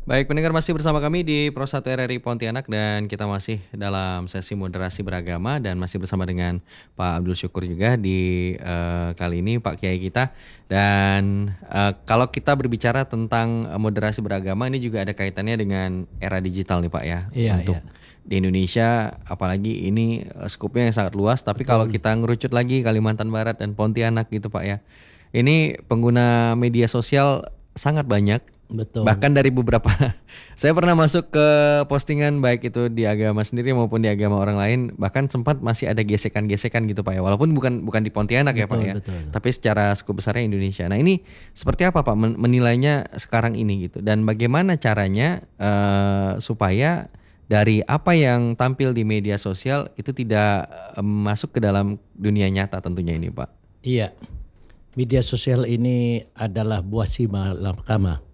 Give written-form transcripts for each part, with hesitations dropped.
Baik, pendengar masih bersama kami di Pro 1 RRI Pontianak dan kita masih dalam sesi moderasi beragama dan masih bersama dengan Pak Abdul Syukur juga di kali ini Pak Kiai kita. Dan kalau kita berbicara tentang moderasi beragama ini juga ada kaitannya dengan era digital nih Pak ya. Iya, Untuk iya. di Indonesia apalagi ini skupnya yang sangat luas, tapi kalau kita ngerucut lagi Kalimantan Barat dan Pontianak gitu Pak ya. Ini pengguna media sosial sangat banyak. Betul. Bahkan dari beberapa, saya pernah masuk ke postingan baik itu di agama sendiri maupun di agama orang lain, bahkan sempat masih ada gesekan-gesekan gitu Pak ya. Walaupun bukan di Pontianak ya Pak Betul, ya, betul. tapi secara skup besarnya Indonesia. Nah ini seperti apa Pak menilainya sekarang ini gitu, dan bagaimana caranya supaya dari apa yang tampil di media sosial itu tidak masuk ke dalam dunia nyata tentunya ini Pak. Iya. Media sosial ini adalah buah si malakama.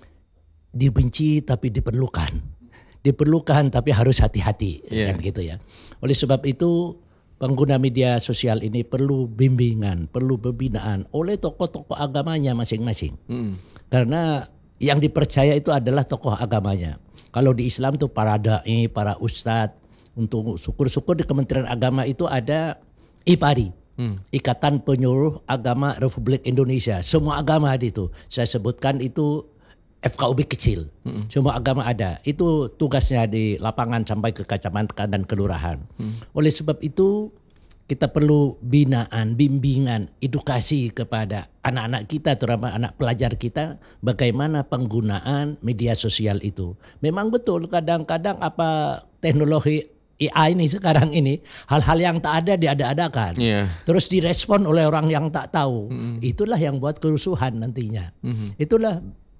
Dibenci tapi diperlukan. Diperlukan tapi harus hati-hati, Iya. kan gitu ya. Oleh sebab itu pengguna media sosial ini perlu bimbingan, perlu pembinaan oleh tokoh-tokoh agamanya masing-masing. Karena yang dipercaya itu adalah tokoh agamanya. Kalau di Islam tuh para dai, para ustadz, untuk syukur-syukur di Kementerian Agama itu ada IPARI. Ikatan Penyuluh Agama Republik Indonesia. Semua agama di itu. Saya sebutkan itu FKUB kecil. Semua agama ada. Itu tugasnya di lapangan sampai ke kecamatan dan kelurahan. Oleh sebab itu kita perlu binaan, bimbingan, edukasi kepada anak-anak kita, terutama anak pelajar kita, bagaimana penggunaan media sosial itu. Memang betul kadang-kadang apa teknologi AI ini sekarang ini hal-hal yang tak ada diada-adakan. Iya. Terus direspon oleh orang yang tak tahu. Itulah yang buat kerusuhan nantinya. Itulah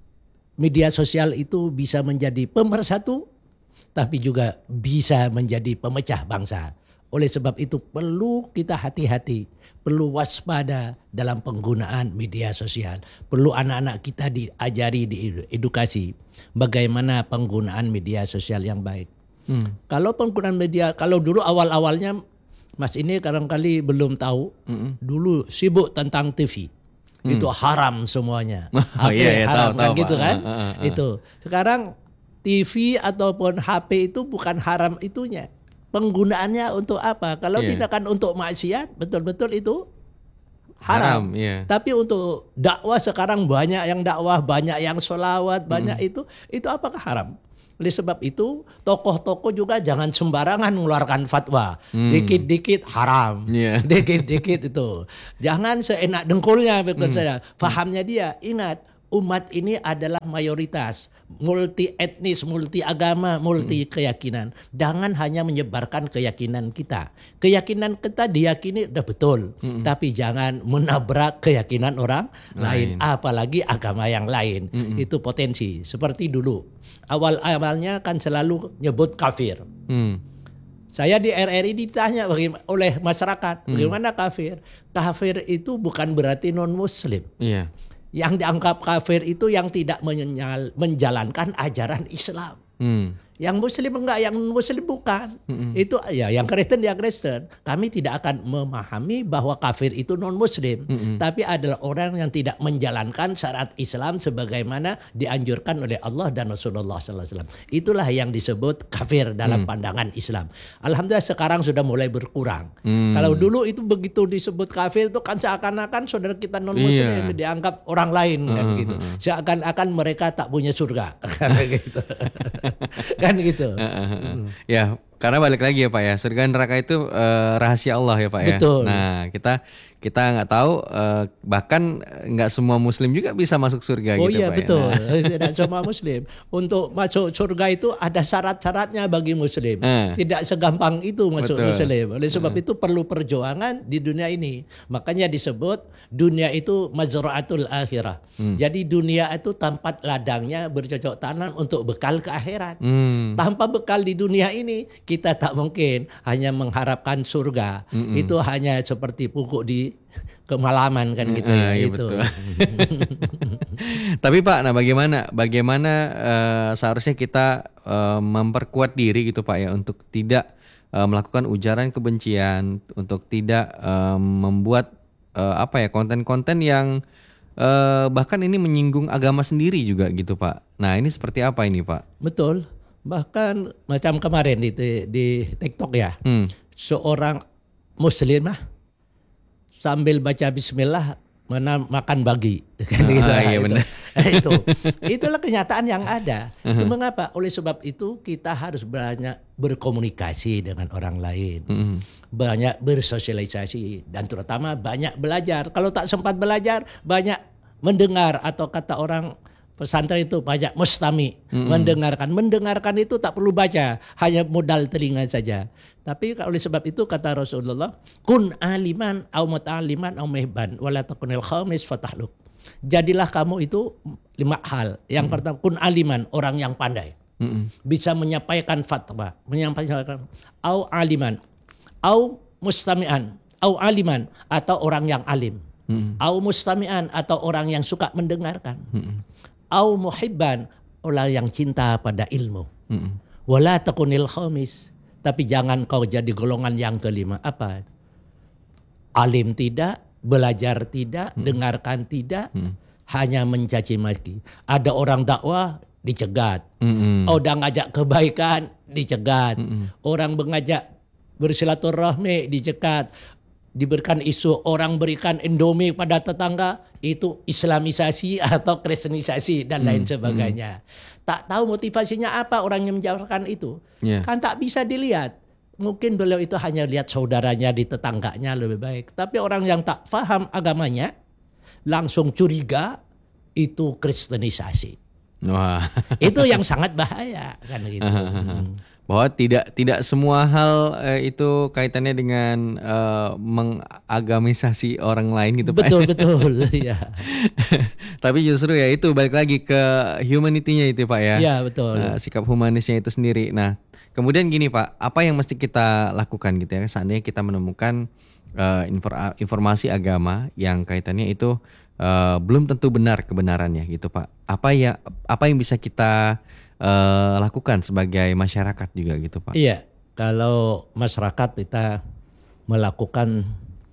media sosial itu bisa menjadi pemersatu, tapi juga bisa menjadi pemecah bangsa. Oleh sebab itu perlu kita hati-hati, perlu waspada dalam penggunaan media sosial. Perlu anak-anak kita diajari, diedukasi bagaimana penggunaan media sosial yang baik. Kalau penggunaan media, kalau dulu awal-awalnya Mas ini kadang-kali belum tahu, dulu sibuk tentang TV. Itu haram semuanya. Iya, haram tahu, kan Pak. gitu kan? Itu. Sekarang TV ataupun HP itu bukan haram itunya. Penggunaannya untuk apa? Kalau Iya. tidak kan untuk maksiat, betul-betul itu haram. Iya. Tapi untuk dakwah sekarang banyak yang dakwah, banyak yang sholawat, banyak itu apakah haram? Oleh sebab itu tokoh-tokoh juga jangan sembarangan mengeluarkan fatwa. Dikit-dikit haram, Iya. dikit-dikit itu. Jangan seenak dengkulnya bekerja. Fahamnya dia. Ingat, umat ini adalah mayoritas, multi etnis, multi agama, multi keyakinan. Jangan hanya menyebarkan keyakinan kita. Keyakinan kita diyakini udah betul, tapi jangan menabrak keyakinan orang lain, apalagi agama yang lain. Itu potensi. Seperti dulu, awal-awalnya kan selalu nyebut kafir. Saya di RRI ditanya oleh masyarakat, bagaimana kafir? Kafir itu bukan berarti non-muslim. Iya. Yang dianggap kafir itu yang tidak menjalankan ajaran Islam. Yang muslim enggak, yang muslim bukan. Itu ya yang Kristen ya Kristen. Kami tidak akan memahami bahwa kafir itu non muslim, tapi adalah orang yang tidak menjalankan syariat Islam sebagaimana dianjurkan oleh Allah dan Rasulullah SAW. Itulah yang disebut kafir dalam pandangan Islam. Alhamdulillah sekarang sudah mulai berkurang. Kalau dulu itu begitu disebut kafir itu kan seakan-akan saudara kita non muslim dianggap orang lain kan gitu. Seakan-akan mereka tak punya surga kan gitu. Kan gitu. Ya, karena balik lagi ya Pak ya, surga neraka itu rahasia Allah ya Pak ya. Betul. Nah, kita nggak tahu, bahkan nggak semua Muslim juga bisa masuk surga Oh gitu iya Pak betul, ya. tidak semua Muslim. Untuk masuk surga itu ada syarat-syaratnya bagi Muslim. Tidak segampang itu masuk Betul. Muslim. Oleh sebab itu perlu perjuangan di dunia ini. Makanya disebut dunia itu mazra'atul akhirah. Jadi dunia itu tempat ladangnya bercocok tanam untuk bekal ke akhirat. Tanpa bekal di dunia ini kita tak mungkin hanya mengharapkan surga. Itu hanya seperti pupuk di kemalaman kan gitu ya Iya, itu. betul. Tapi Pak, nah bagaimana seharusnya kita memperkuat diri gitu Pak ya untuk tidak melakukan ujaran kebencian, untuk tidak membuat konten-konten yang bahkan ini menyinggung agama sendiri juga gitu Pak. Nah ini seperti apa ini Pak? Betul. Bahkan macam kemarin di TikTok ya, seorang muslimah sambil baca bismillah makan bagi. Kan gitu, Iya benar. Itulah kenyataan yang ada. Itu mengapa? Oleh sebab itu kita harus banyak berkomunikasi dengan orang lain. Banyak bersosialisasi dan terutama banyak belajar. Kalau tak sempat belajar, banyak mendengar atau kata orang pesantren itu banyak mustami, mendengarkan. Mendengarkan itu tak perlu baca, hanya modal telinga saja. Tapi oleh sebab itu kata Rasulullah, kun aliman au muta'aliman au mehban wala takunil khamis fatahluk. Jadilah kamu itu 5 hal. Yang pertama, kun aliman, orang yang pandai. Bisa menyampaikan fatwa, menyampaikan au aliman, au mustami'an, au aliman atau orang yang alim. Au mustami'an atau orang yang suka mendengarkan. Au muhibban, orang yang cinta pada ilmu. Wala takunil khamis, tapi jangan kau jadi golongan yang kelima. Apa? Alim tidak, belajar tidak, dengarkan tidak, hanya mencaci maki. Ada orang dakwah dicegat. Orang ngajak kebaikan dicegat. Orang mengajak bersilaturahmi dicegat. Diberikan isu orang berikan Indomie pada tetangga, itu Islamisasi atau Kristenisasi dan lain sebagainya. Tak tahu motivasinya apa orang yang menjawabkan itu. Kan tak bisa dilihat. Mungkin beliau itu hanya lihat saudaranya di tetangganya lebih baik. Tapi orang yang tak paham agamanya langsung curiga itu Kristenisasi. Wah. Itu yang sangat bahaya kan gitu. Bahwa tidak semua hal itu kaitannya dengan mengagamisasi orang lain gitu Pak. Betul ya. Tapi justru ya itu balik lagi ke humanity-nya itu Pak ya. Iya betul. Sikap humanisnya itu sendiri. Nah kemudian gini Pak, apa yang mesti kita lakukan gitu ya seandainya kita menemukan informasi agama yang kaitannya itu belum tentu benar kebenarannya gitu Pak. Apa yang bisa kita lakukan sebagai masyarakat juga gitu Pak? Iya, kalau masyarakat kita melakukan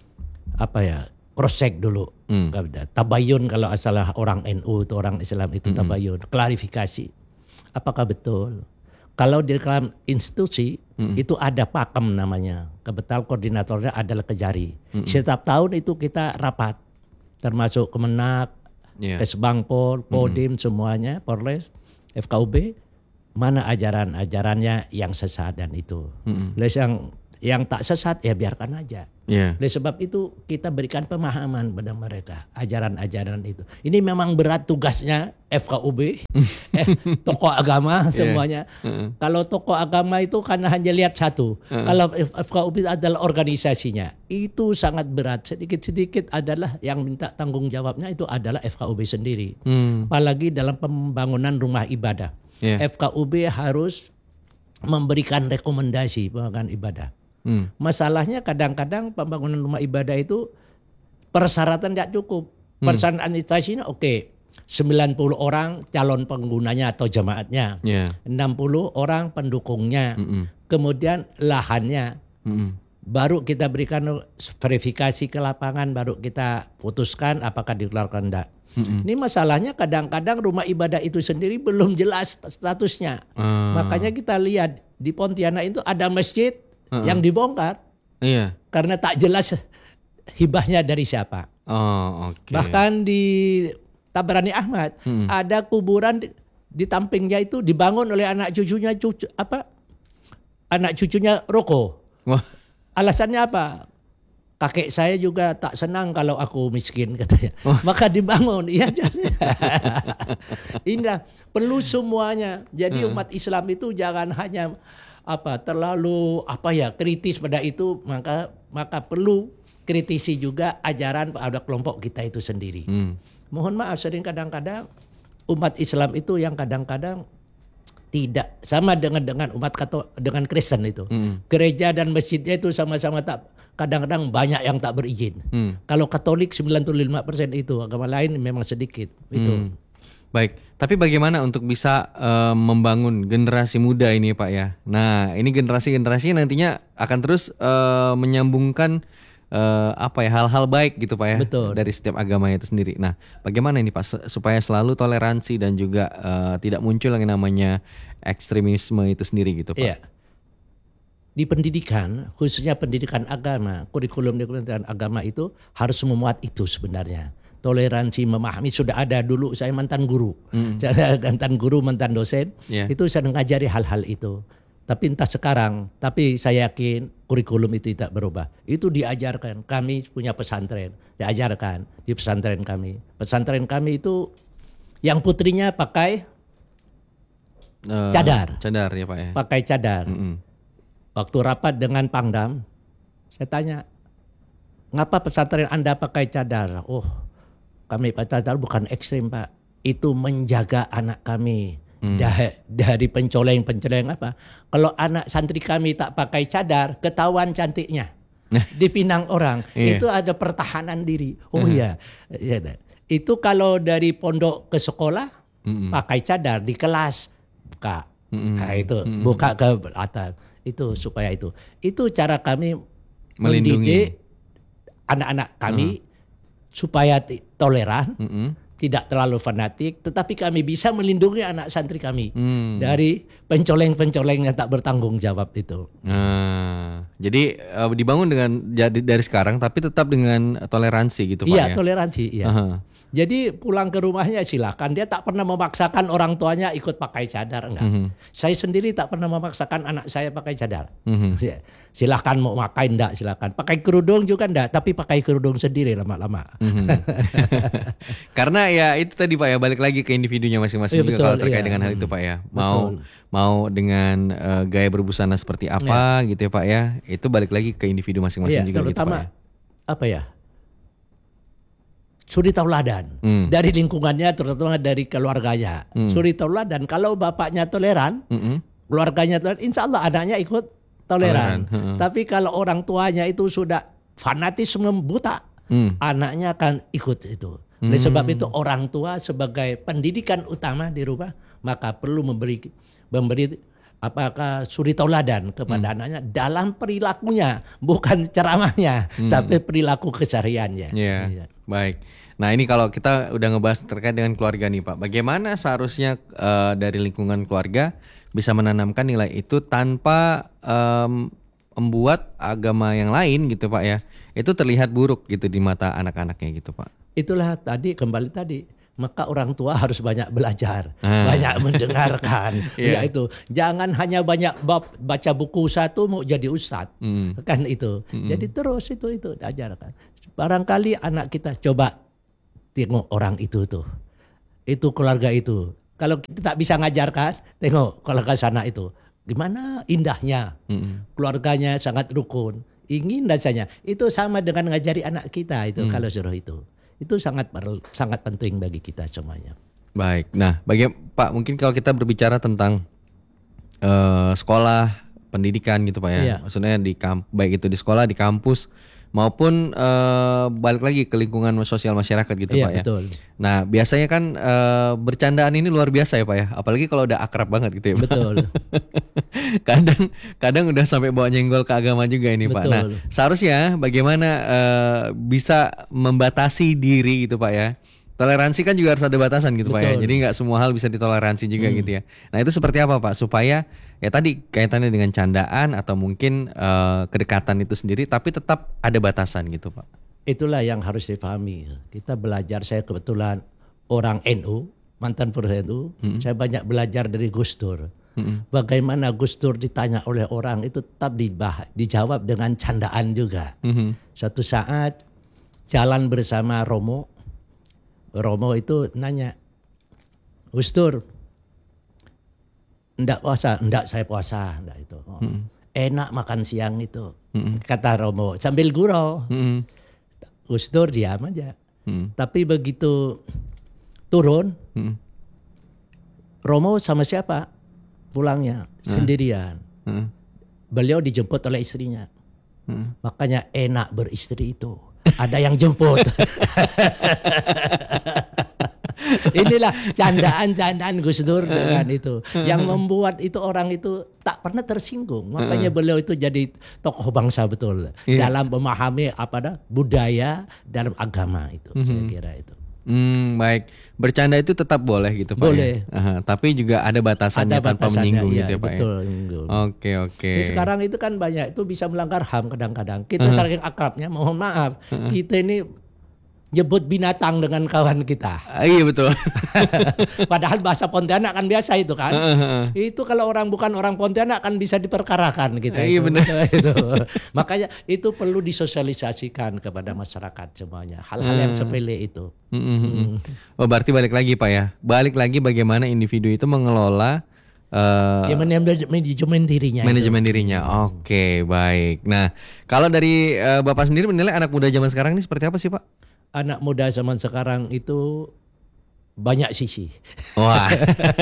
cross check dulu, tabayun kalau asalah orang NU itu orang Islam itu tabayun, klarifikasi, apakah betul? Kalau di dalam institusi itu ada pakem namanya, kebetulan koordinatornya adalah Kejari. Setiap tahun itu kita rapat, termasuk Kemenak, Kesbangpol, Kodim semuanya, Polres, FKUB, mana ajarannya yang sesat dan itu. Yang tak sesat ya biarkan aja. Oleh sebab itu kita berikan pemahaman pada mereka ajaran-ajaran itu. Ini memang berat tugasnya FKUB, tokoh agama semuanya. Kalau tokoh agama itu kan hanya lihat satu. Kalau FKUB adalah organisasinya, itu sangat berat. Sedikit-sedikit adalah yang minta tanggung jawabnya itu adalah FKUB sendiri. Apalagi dalam pembangunan rumah ibadah. FKUB harus memberikan rekomendasi pembangunan ibadah. Masalahnya kadang-kadang pembangunan rumah ibadah itu persyaratan tidak cukup. Persyaratan administrasinya oke. 90 orang calon penggunanya atau jemaatnya. 60 orang pendukungnya. Kemudian lahannya. Baru kita berikan verifikasi ke lapangan, baru kita putuskan apakah dikeluarkan tidak. Ini masalahnya kadang-kadang rumah ibadah itu sendiri belum jelas statusnya. Makanya kita lihat di Pontianak itu ada masjid yang dibongkar. Karena tak jelas hibahnya dari siapa. Bahkan di Tabrani Ahmad ada kuburan di sampingnya itu dibangun oleh anak cucunya Roko. Alasannya apa? Kakek saya juga tak senang kalau aku miskin katanya. Maka dibangun. Iya. Indah, perlu semuanya. Jadi umat Islam itu jangan hanya terlalu kritis pada itu, maka perlu kritisi juga ajaran pada kelompok kita itu sendiri. Mohon maaf sering kadang-kadang umat Islam itu yang kadang-kadang tidak sama dengan umat dengan Kristen itu. Gereja dan masjidnya itu sama-sama kadang-kadang banyak yang tak berizin. Kalau Katolik 95% itu, agama lain memang sedikit itu. Baik, tapi bagaimana untuk bisa membangun generasi muda ini Pak ya? Nah ini generasi nantinya akan terus menyambungkan apa ya, hal-hal baik gitu Pak ya. Betul. Dari setiap agama itu sendiri. Nah, bagaimana ini Pak supaya selalu toleransi dan juga tidak muncul yang namanya ekstremisme itu sendiri gitu Pak? Iya. Di pendidikan, khususnya pendidikan agama, kurikulum di pendidikan agama itu harus memuat itu sebenarnya. Toleransi, memahami, sudah ada dulu saya mantan guru. Saya mantan guru, mantan dosen, itu saya ngajari hal-hal itu. Tapi entah sekarang, tapi saya yakin kurikulum itu tidak berubah. Itu diajarkan, kami punya pesantren, diajarkan di pesantren kami. Pesantren kami itu yang putrinya pakai cadar. Cadar ya Pak ya. Pakai cadar. Waktu rapat dengan Pangdam, saya tanya, ngapa pesantren Anda pakai cadar? Oh, kami pakai cadar bukan ekstrim Pak. Itu menjaga anak kami dari pencoleng-pencoleng apa. Kalau anak santri kami tak pakai cadar, ketahuan cantiknya. Dipinang orang. Itu ada pertahanan diri. Oh iya. Itu kalau dari pondok ke sekolah, pakai cadar. Di kelas, buka. Nah, itu buka ke atas. Itu supaya itu cara kami mendidik anak-anak kami supaya toleran, tidak terlalu fanatik, tetapi kami bisa melindungi anak santri kami dari pencoleng-pencoleng yang tak bertanggung jawab itu. Jadi dibangun dari sekarang, tapi tetap dengan toleransi gitu Pak ya? Iya, toleransi. Iya. Jadi pulang ke rumahnya silakan. Dia tak pernah memaksakan orang tuanya ikut pakai cadar, enggak. Saya sendiri tak pernah memaksakan anak saya pakai cadar. Silakan mau pakai enggak, silakan. Pakai kerudung juga enggak, tapi pakai kerudung sendiri lama-lama. Karena ya itu tadi Pak ya, balik lagi ke individunya masing-masing juga kalau terkait dengan hal itu Pak ya. Mau dengan gaya berbusana seperti apa gitu ya Pak ya. Itu balik lagi ke individu masing-masing juga gitu Pak ya. Apa ya? Suri tauladan dari lingkungannya, terutama dari keluarganya. Suri tauladan, kalau bapaknya toleran, keluarganya toleran, insya Allah anaknya ikut toleran. Tapi kalau orang tuanya itu sudah fanatisme buta, anaknya akan ikut itu. Oleh sebab itu orang tua sebagai pendidikan utama di rumah, maka perlu memberi apakah suri tauladan kepada anaknya dalam perilakunya, bukan ceramahnya, tapi perilaku kesehariannya. Baik. Nah ini kalau kita udah ngebahas terkait dengan keluarga nih Pak, bagaimana seharusnya dari lingkungan keluarga bisa menanamkan nilai itu tanpa membuat agama yang lain gitu Pak ya, itu terlihat buruk gitu di mata anak-anaknya gitu Pak. Itulah kembali tadi, maka orang tua harus banyak belajar, banyak mendengarkan. Ya itu, jangan hanya banyak baca buku satu mau jadi ustadz, kan itu. Jadi terus itu diajarkan. Barangkali anak kita coba tengok orang itu keluarga itu. Kalau kita tak bisa ngajarkan, tengok keluarga sana itu, gimana indahnya, keluarganya sangat rukun, ingin rasanya. Itu sama dengan ngajari anak kita itu kalau suruh itu sangat penting bagi kita semuanya. Baik, nah Pak, mungkin kalau kita berbicara tentang sekolah, pendidikan gitu Pak ya, maksudnya baik itu di sekolah, di kampus, maupun balik lagi ke lingkungan sosial masyarakat gitu Pak ya. Betul. Nah biasanya kan bercandaan ini luar biasa ya Pak ya, apalagi kalau udah akrab banget gitu ya Pak. Betul. kadang udah sampai bawa nyenggol ke agama juga ini Pak. Nah seharusnya bagaimana bisa membatasi diri gitu Pak ya. Toleransi kan juga harus ada batasan gitu Pak ya. Jadi nggak semua hal bisa ditoleransi juga gitu ya. Nah itu seperti apa Pak supaya ya tadi kaitannya dengan candaan atau mungkin kedekatan itu sendiri, tapi tetap ada batasan gitu Pak. Itulah yang harus dipahami. Kita belajar, saya kebetulan orang NU, mantan perusahaan NU, saya banyak belajar dari Gus Dur. Bagaimana Gus Dur ditanya oleh orang itu tetap dijawab dengan candaan juga. Suatu saat jalan bersama Romo itu nanya, Gus Dur, enggak puasa, enggak saya puasa, enggak itu. Enak makan siang itu, kata Romo sambil gurau. Gus Dur diam aja. Tapi begitu turun, Romo sama siapa? Pulangnya sendirian. Beliau dijemput oleh istrinya. Makanya enak beristri itu. Ada yang jemput. Inilah candaan-candaan Gus Dur dengan itu. Yang membuat itu orang itu tak pernah tersinggung. Makanya beliau itu jadi tokoh bangsa betul. Dalam memahami budaya dalam agama itu. Saya kira itu. Baik. Bercanda itu tetap boleh gitu Pak Boleh. ya? Tapi juga ada batasannya tanpa menyinggung gitu ya Pak betul, ya? Oke. Sekarang itu kan banyak itu bisa melanggar HAM kadang-kadang. Kita saking akrabnya, mohon maaf, kita ini nyebut binatang dengan kawan kita. Iya betul. Padahal bahasa Pontianak kan biasa itu kan. Itu kalau orang bukan orang Pontianak kan bisa diperkarakan gitu. Iya benar. Itu. Makanya itu perlu disosialisasikan kepada masyarakat semuanya. Hal-hal yang sepele itu. Oh berarti balik lagi Pak ya. Balik lagi bagaimana individu itu mengelola manajemen dirinya. Oke, baik. Nah, kalau dari Bapak sendiri menilai anak muda zaman sekarang ini seperti apa sih Pak? Anak muda zaman sekarang itu banyak sisi. Wah.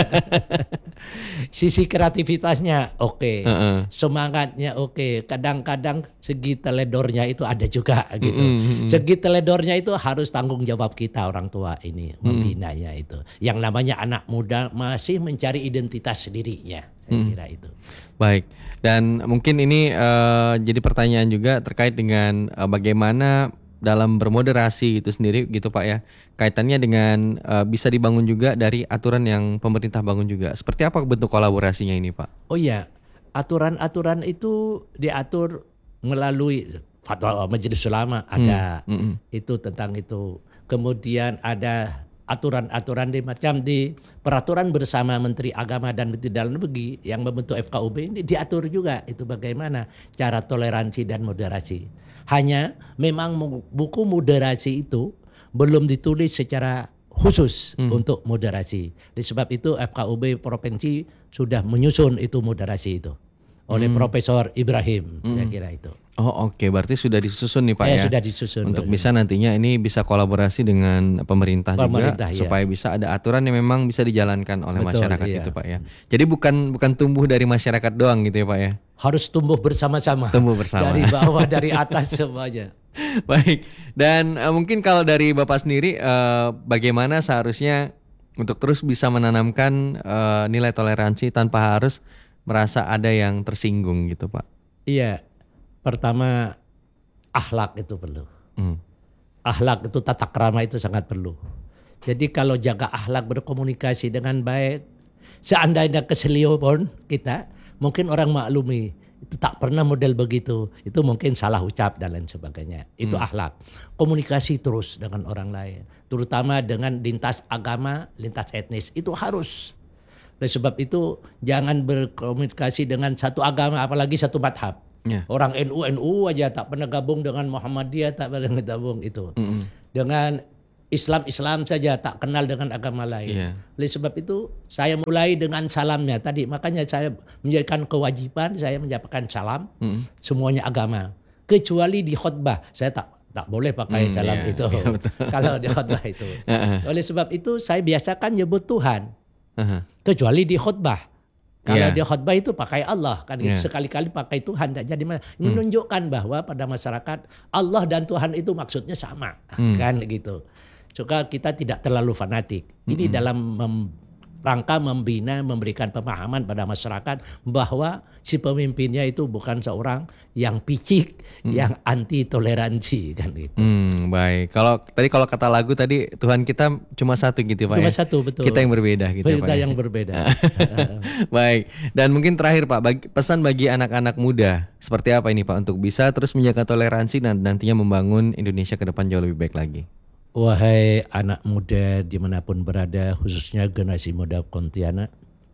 Sisi kreativitasnya oke. Semangatnya oke. Kadang-kadang segi teledornya itu ada juga gitu. Segi teledornya itu harus tanggung jawab kita orang tua ini membinanya itu. Yang namanya anak muda masih mencari identitas dirinya. Saya kira itu. Baik. Dan mungkin ini jadi pertanyaan juga terkait dengan bagaimana dalam bermoderasi itu sendiri gitu Pak ya. Kaitannya dengan bisa dibangun juga dari aturan yang pemerintah bangun juga. Seperti apa bentuk kolaborasinya ini Pak? Oh iya, aturan-aturan itu diatur melalui fatwa Majelis Ulama ada itu tentang itu. Kemudian ada aturan-aturan di peraturan bersama Menteri Agama dan Menteri Dalam Negeri yang membentuk FKUB ini diatur juga itu bagaimana cara toleransi dan moderasi. Hanya memang buku moderasi itu belum ditulis secara khusus untuk moderasi. Disebab itu FKUB provinsi sudah menyusun itu moderasi itu oleh Profesor Ibrahim, saya kira itu. Oh oke, berarti sudah disusun nih Pak ya. Sudah disusun. Untuk bisa nantinya ini bisa kolaborasi dengan pemerintah juga supaya bisa ada aturan yang memang bisa dijalankan oleh masyarakat itu Pak ya. Jadi bukan tumbuh dari masyarakat doang gitu ya Pak ya. Harus tumbuh bersama-sama. Dari bawah, dari atas semuanya. Baik. Dan mungkin kalau dari Bapak sendiri bagaimana seharusnya untuk terus bisa menanamkan nilai toleransi tanpa harus merasa ada yang tersinggung gitu Pak? Iya. Pertama, akhlak itu perlu. Akhlak itu, tata krama itu sangat perlu. Jadi kalau jaga akhlak, berkomunikasi dengan baik, seandainya keselio pun kita, mungkin orang maklumi itu tak pernah model begitu, itu mungkin salah ucap dan lain sebagainya. Itu akhlak. Komunikasi terus dengan orang lain, terutama dengan lintas agama, lintas etnis, itu harus. Oleh sebab itu jangan berkomunikasi dengan satu agama, apalagi satu madhab. Orang NU aja tak pernah gabung dengan Muhammadiyah, tak pernah gabung itu. Dengan Islam saja tak kenal dengan agama lain. Oleh sebab itu saya mulai dengan salamnya tadi. Makanya saya menjadikan kewajiban saya menyampaikan salam semuanya agama. Kecuali di khutbah saya tak boleh pakai salam itu. Kalau di khutbah itu. Oleh sebab itu saya biasakan nyebut Tuhan. Kecuali di khutbah. Kalau dia khutbah itu pakai Allah kan sekali-kali pakai Tuhan, tak jadi menunjukkan bahwa pada masyarakat Allah dan Tuhan itu maksudnya sama kan gitu. Juga kita tidak terlalu fanatik. Ini dalam rangka membina, memberikan pemahaman pada masyarakat bahwa si pemimpinnya itu bukan seorang yang picik, yang anti toleransi kan gitu. Baik. Kalau kata lagu tadi Tuhan kita cuma satu gitu Pak. Cuma satu, betul. Kita yang berbeda gitu Kita Pak. yang berbeda. Baik. Dan mungkin terakhir Pak, pesan bagi anak-anak muda seperti apa ini Pak untuk bisa terus menjaga toleransi dan nantinya membangun Indonesia ke depan jauh lebih baik lagi. Wahai anak muda dimanapun berada, khususnya generasi muda Pontianak,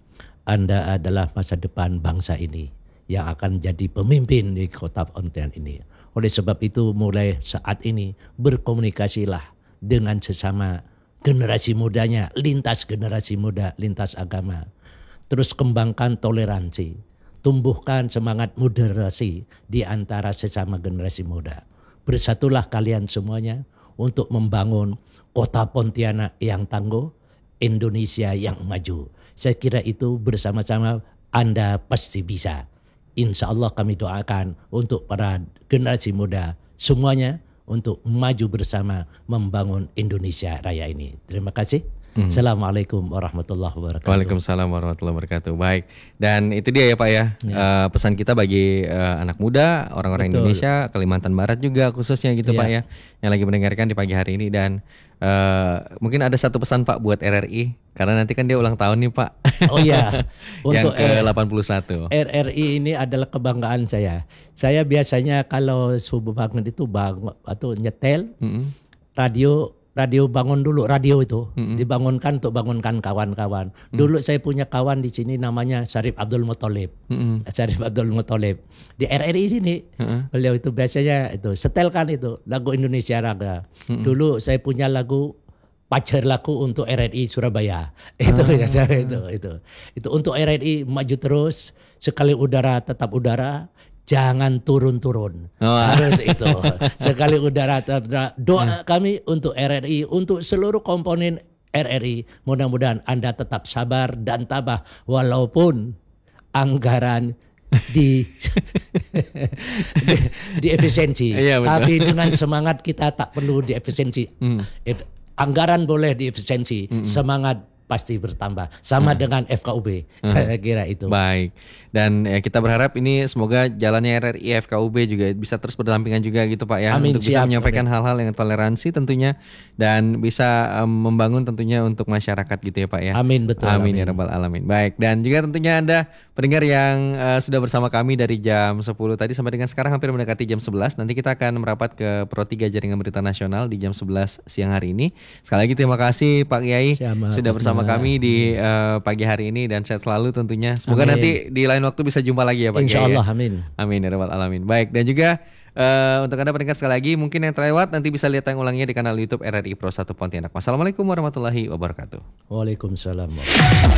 Anda adalah masa depan bangsa ini yang akan jadi pemimpin di kota Pontianak ini. Oleh sebab itu mulai saat ini berkomunikasilah dengan sesama generasi mudanya, lintas generasi muda, lintas agama. Terus kembangkan toleransi, tumbuhkan semangat moderasi di antara sesama generasi muda. Bersatulah kalian semuanya untuk membangun kota Pontianak yang tangguh, Indonesia yang maju. Saya kira itu bersama-sama Anda pasti bisa. Insya Allah kami doakan untuk para generasi muda semuanya untuk maju bersama membangun Indonesia Raya ini. Terima kasih. Assalamualaikum warahmatullahi wabarakatuh. Waalaikumsalam warahmatullahi wabarakatuh. Baik, dan itu dia ya Pak ya, pesan kita bagi anak muda, orang-orang Indonesia, Kalimantan Barat juga khususnya gitu Pak ya, yang lagi mendengarkan di pagi hari ini. Dan mungkin ada satu pesan Pak buat RRI, karena nanti kan dia ulang tahun nih Pak. Oh iya, yang ke-81. RRI ini adalah kebanggaan saya. Saya biasanya kalau subuh bangun itu atau nyetel radio bangun dulu, radio itu dibangunkan untuk bangunkan kawan-kawan. Dulu saya punya kawan di sini namanya Syarif Abdul Muthalib. Syarif Abdul Muthalib di RRI sini. Beliau itu biasanya itu setelkan itu lagu Indonesia Raya. Dulu saya punya lagu pacar laku untuk RRI Surabaya. Itu ya saya itu untuk RRI maju terus, sekali udara tetap udara. Jangan turun-turun. Harus itu. Sekali udara doa kami untuk RRI, untuk seluruh komponen RRI. Mudah-mudahan Anda tetap sabar dan tabah walaupun anggaran di efisiensi. Tapi dengan semangat kita tak perlu di efisiensi. Anggaran boleh di efisiensi, semangat pasti bertambah, sama dengan FKUB. Saya kira itu. Baik. Dan kita berharap ini semoga jalannya RRI FKUB juga bisa terus berdampingan juga gitu Pak ya. Amin, untuk bisa menyampaikan hal-hal yang toleransi tentunya, dan bisa membangun tentunya untuk masyarakat gitu ya Pak ya. Amin, betul. Amin ya rabbal alamin. Baik, dan juga tentunya Anda pendengar yang sudah bersama kami dari jam 10 tadi sampai dengan sekarang hampir mendekati jam 11. Nanti kita akan merapat ke Pro 3 Jaringan Berita Nasional di jam 11 siang hari ini. Sekali lagi terima kasih Pak Kiai sudah bersama kami di pagi hari ini, dan sehat selalu tentunya. Semoga nanti di lain waktu bisa jumpa lagi ya Pak Kiai. Insyaallah, amin. Amin ya rabbal alamin. Baik, dan juga untuk Anda pendengar sekali lagi, mungkin yang terlewat nanti bisa lihat yang ulangnya di kanal YouTube RRI Pro 1 Pontianak. Wassalamualaikum warahmatullahi wabarakatuh. Waalaikumsalam.